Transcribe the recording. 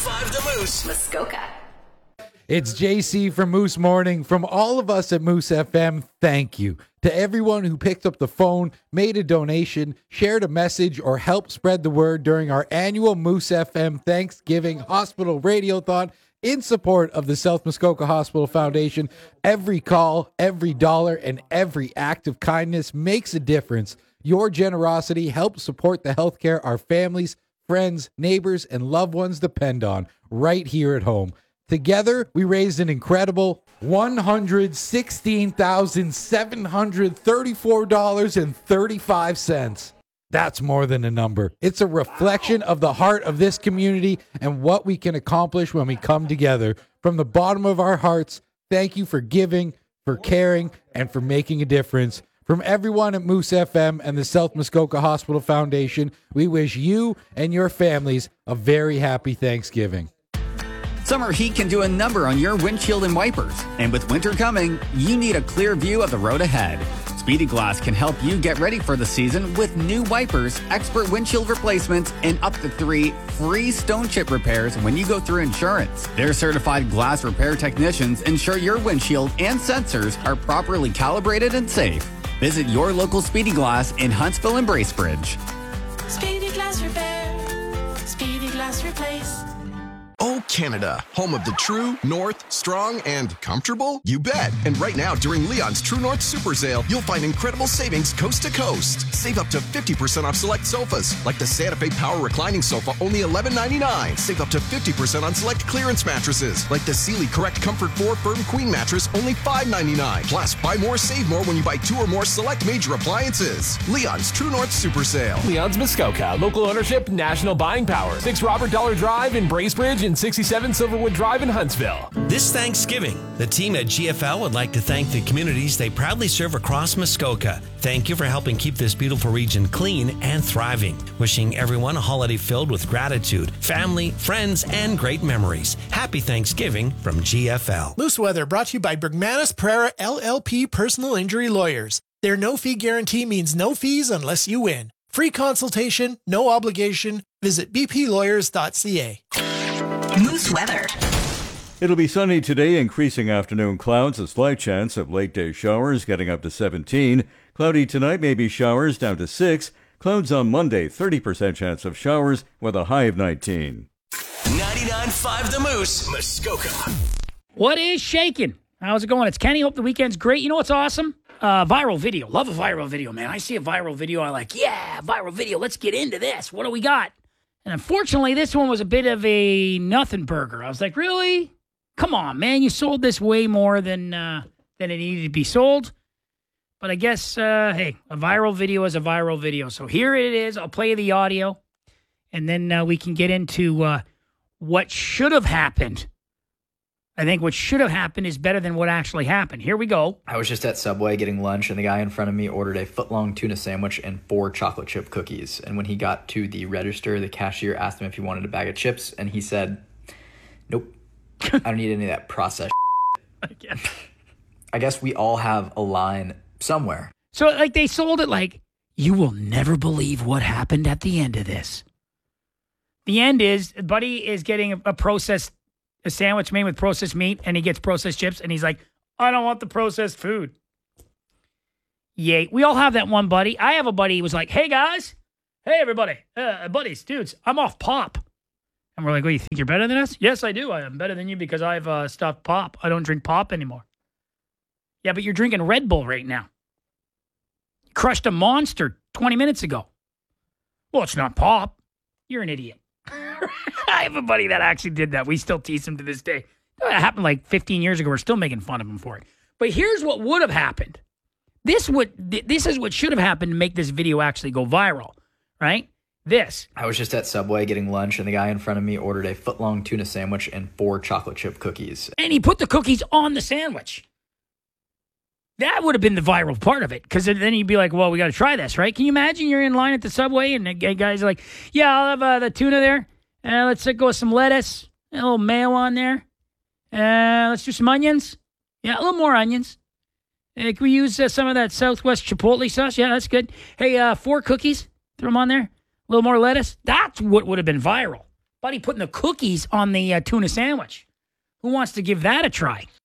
99.5 The Moose, Muskoka. It's JC from Moose Morning. From all of us at Moose FM, thank you. To everyone who picked up the phone, made a donation, shared a message, or helped spread the word during our annual Moose FM Thanksgiving Hospital Radiothon in support of the South Muskoka Hospital Foundation. Every call, every dollar, and every act of kindness makes a difference. Your generosity helps support the healthcare our families, friends, neighbors, and loved ones depend on right here at home. Together, we raised an incredible $116,734.35. That's more than a number. It's a reflection of the heart of this community and what we can accomplish when we come together. From the bottom of our hearts, thank you for giving, for caring, and for making a difference. From everyone at Moose FM and the South Muskoka Hospital Foundation, we wish you and your families a very happy Thanksgiving. Summer heat can do a number on your windshield and wipers. And with winter coming, you need a clear view of the road ahead. Speedy Glass can help you get ready for the season with new wipers, expert windshield replacements, and up to 3 free stone chip repairs when you go through insurance. Their certified glass repair technicians ensure your windshield and sensors are properly calibrated and safe. Visit your local Speedy Glass in Huntsville and Bracebridge. Speedy Glass Repair. Speedy Glass Replace. Oh, Canada, home of the true, north, strong, and comfortable? You bet. And right now, during Leon's True North Super Sale, you'll find incredible savings coast to coast. Save up to 50% off select sofas, like the Santa Fe Power Reclining Sofa, only $11.99. Save up to 50% on select clearance mattresses, like the Sealy Correct Comfort 4 Firm Queen Mattress, only $5.99. Plus, buy more, save more when you buy 2 or more select major appliances. Leon's True North Super Sale. Leon's Muskoka, local ownership, national buying power. 6 Robert Dollar Drive in Bracebridge and 67 Silverwood Drive in Huntsville. This Thanksgiving, the team at GFL would like to thank the communities they proudly serve across Muskoka. Thank you for helping keep this beautiful region clean and thriving. Wishing everyone a holiday filled with gratitude, family, friends, and great memories. Happy Thanksgiving from GFL. Moose Weather brought to you by Bergmanis Pereira LLP Personal Injury Lawyers. Their no-fee guarantee means no fees unless you win. Free consultation, no obligation. Visit bplawyers.ca. Moose weather. It'll be sunny today, increasing afternoon clouds, a slight chance of late-day showers getting up to 17. Cloudy tonight, maybe showers down to 6. Clouds on Monday, 30% chance of showers with a high of 19. 99.5 The Moose, Muskoka. What is shaking? How's it going? It's Kenny. Hope the weekend's great. You know what's awesome? Viral video. Love a viral video, man. I see a viral video. I like, yeah, viral video. Let's get into this. What do we got? And unfortunately, this one was a bit of a nothing burger. I was like, really? Come on, man. You sold this way more than it needed to be sold. But I guess, hey, a viral video is a viral video. So here it is. I'll play the audio. And then we can get into what should have happened. I think what should have happened is better than what actually happened. Here we go. I was just at Subway getting lunch, and the guy in front of me ordered a foot-long tuna sandwich and 4 chocolate chip cookies. And when he got to the register, the cashier asked him if he wanted a bag of chips, and he said, nope, I don't need any of that processed shit. I guess we all have a line somewhere. So, like, they sold it like, you will never believe what happened at the end of this. The end is, Buddy is getting a sandwich made with processed meat, and he gets processed chips, and he's like, I don't want the processed food. Yay. We all have that one buddy. I have a buddy who was like, hey, guys. Hey, everybody. Buddies, dudes, I'm off pop. And we're like, well, you think you're better than us? Yes, I do. I am better than you because I've stopped pop. I don't drink pop anymore. Yeah, but you're drinking Red Bull right now. You crushed a Monster 20 minutes ago. Well, it's not pop. You're an idiot. I have a buddy that actually did that. We still tease him to this day. That happened like 15 years ago. We're still making fun of him for it. But here's what would have happened. This is what should have happened to make this video actually go viral, right? I was just at Subway getting lunch, and the guy in front of me ordered a foot-long tuna sandwich and 4 chocolate chip cookies. And he put the cookies on the sandwich. That would have been the viral part of it, because then you'd be like, well, we got to try this, right? Can you imagine you're in line at the Subway, and the guy's like, yeah, I'll have the tuna there. Let's go with some lettuce, a little mayo on there. Let's do some onions. Yeah, a little more onions. Can we use some of that Southwest Chipotle sauce? Yeah, that's good. Hey, 4 cookies. Throw them on there. A little more lettuce. That's what would have been viral. Buddy putting the cookies on the tuna sandwich. Who wants to give that a try?